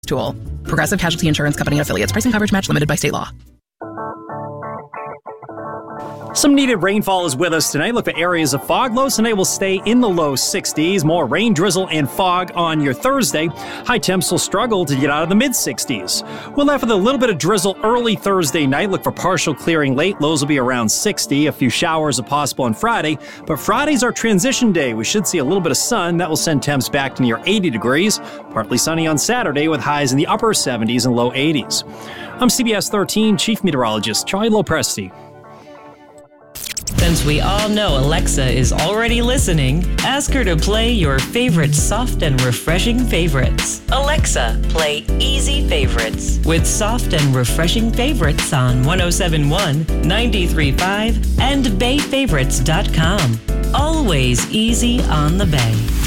tool. Progressive Casualty Insurance Company and affiliates. Price and coverage match limited by state law. Some needed rainfall is with us tonight. Look for areas of fog. Lows tonight will stay in the low 60s. More rain, drizzle, and fog on your Thursday. High temps will struggle to get out of the mid 60s. We're left with a little bit of drizzle early Thursday night. Look for partial clearing late. Lows will be around 60. A few showers are possible on Friday. But Friday's our transition day. We should see a little bit of sun. That will send temps back to near 80 degrees. Partly sunny on Saturday with highs in the upper 70s and low 80s. I'm CBS 13 Chief Meteorologist Charlie Lopresti. Since we all know Alexa is already listening, ask her to play your favorite soft and refreshing favorites. Alexa, play Easy Favorites with soft and refreshing favorites on 107.1, 93.5, and BayFavorites.com. Always easy on the Bay.